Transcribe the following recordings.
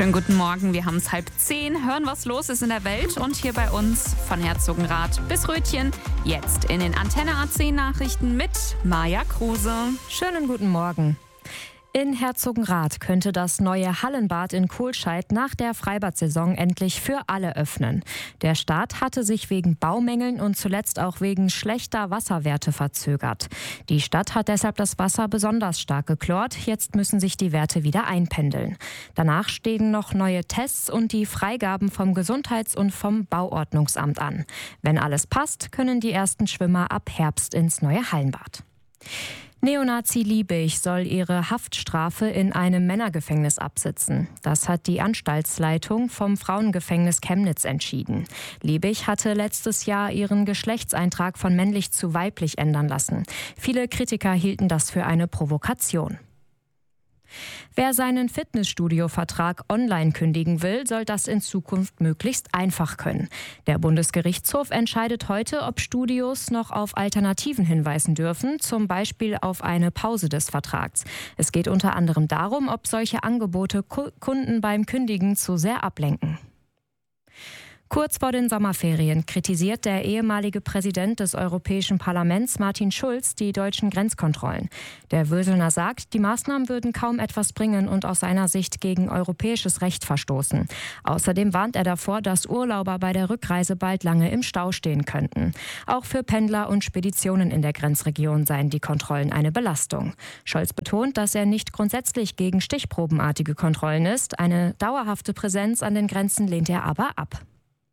Schönen guten Morgen, wir haben es 9:30, hören, was los ist in der Welt und hier bei uns von Herzogenrath bis Rötchen. Jetzt in den Antenne A10 Nachrichten mit Maja Kruse. Schönen guten Morgen. In Herzogenrath könnte das neue Hallenbad in Kohlscheid nach der Freibad-Saison endlich für alle öffnen. Der Start hatte sich wegen Baumängeln und zuletzt auch wegen schlechter Wasserwerte verzögert. Die Stadt hat deshalb das Wasser besonders stark geklort. Jetzt müssen sich die Werte wieder einpendeln. Danach stehen noch neue Tests und die Freigaben vom Gesundheits- und vom Bauordnungsamt an. Wenn alles passt, können die ersten Schwimmer ab Herbst ins neue Hallenbad. Neonazi Liebig soll ihre Haftstrafe in einem Männergefängnis absitzen. Das hat die Anstaltsleitung vom Frauengefängnis Chemnitz entschieden. Liebig hatte letztes Jahr ihren Geschlechtseintrag von männlich zu weiblich ändern lassen. Viele Kritiker hielten das für eine Provokation. Wer seinen Fitnessstudio-Vertrag online kündigen will, soll das in Zukunft möglichst einfach können. Der Bundesgerichtshof entscheidet heute, ob Studios noch auf Alternativen hinweisen dürfen, zum Beispiel auf eine Pause des Vertrags. Es geht unter anderem darum, ob solche Angebote Kunden beim Kündigen zu sehr ablenken. Kurz vor den Sommerferien kritisiert der ehemalige Präsident des Europäischen Parlaments Martin Schulz die deutschen Grenzkontrollen. Der Würselner sagt, die Maßnahmen würden kaum etwas bringen und aus seiner Sicht gegen europäisches Recht verstoßen. Außerdem warnt er davor, dass Urlauber bei der Rückreise bald lange im Stau stehen könnten. Auch für Pendler und Speditionen in der Grenzregion seien die Kontrollen eine Belastung. Scholz betont, dass er nicht grundsätzlich gegen stichprobenartige Kontrollen ist. Eine dauerhafte Präsenz an den Grenzen lehnt er aber ab.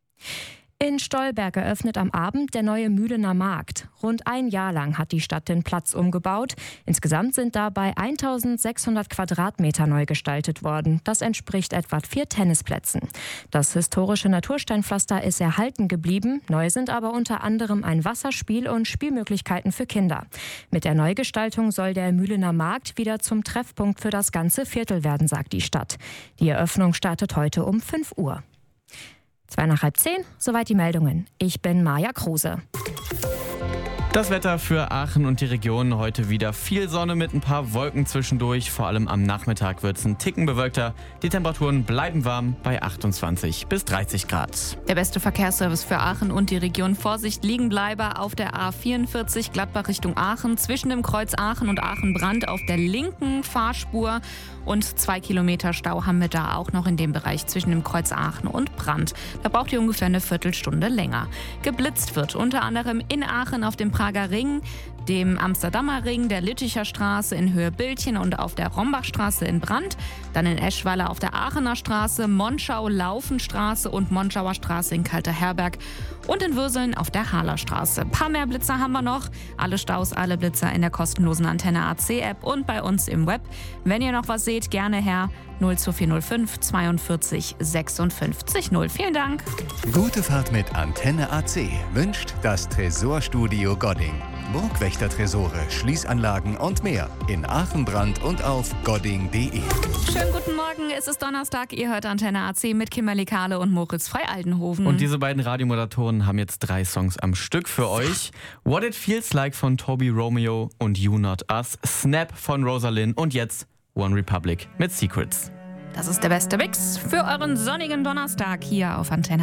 In Stolberg eröffnet am Abend der neue Mühlener Markt. Rund ein Jahr lang hat die Stadt den Platz umgebaut. Insgesamt sind dabei 1600 Quadratmeter neu gestaltet worden. Das entspricht etwa 4 Tennisplätzen. Das historische Natursteinpflaster ist erhalten geblieben. Neu sind aber unter anderem ein Wasserspiel und Spielmöglichkeiten für Kinder. Mit der Neugestaltung soll der Mühlener Markt wieder zum Treffpunkt für das ganze Viertel werden, sagt die Stadt. Die Eröffnung startet heute um 5 Uhr. 9:30, soweit die Meldungen. Ich bin Maja Kruse. Das Wetter für Aachen und die Region heute wieder viel Sonne mit ein paar Wolken zwischendurch. Vor allem am Nachmittag wird es ein Ticken bewölkter. Die Temperaturen bleiben warm bei 28 bis 30 Grad. Der beste Verkehrsservice für Aachen und die Region. Vorsicht, Liegenbleiber auf der A44 Gladbach Richtung Aachen. Zwischen dem Kreuz Aachen und Aachen-Brand auf der linken Fahrspur. Und 2 Kilometer Stau haben wir da auch noch in dem Bereich zwischen dem Kreuz Aachen und Brand. Da braucht ihr ungefähr eine Viertelstunde länger. Geblitzt wird unter anderem in Aachen auf dem Prager Ring, dem Amsterdamer Ring, der Lütticher Straße in Höhe Bildchen und auf der Rombachstraße in Brand. Dann in Eschweiler auf der Aachener Straße, Monschau-Laufenstraße und Monschauer Straße in Kalterherberg und in Würseln auf der Harlerstraße. Ein paar mehr Blitzer haben wir noch. Alle Staus, alle Blitzer in der kostenlosen Antenne AC-App und bei uns im Web. Wenn ihr noch was seht, gerne her 02405 42 56 0. Vielen Dank. Gute Fahrt mit Antenne AC wünscht das Tresorstudio Godding. Burgwächter-Tresore, Schließanlagen und mehr in Aachen, Brand und auf godding.de. Schönen guten Morgen, es ist Donnerstag, ihr hört Antenne AC mit Kimberly Kahle und Moritz Frei-Aldenhoven. Und diese beiden Radiomoderatoren haben jetzt 3 Songs am Stück für euch. What It Feels Like von Toby Romeo und You Not Us, Snap von Rosalind und jetzt One Republic mit Secrets. Das ist der beste Mix für euren sonnigen Donnerstag hier auf Antenne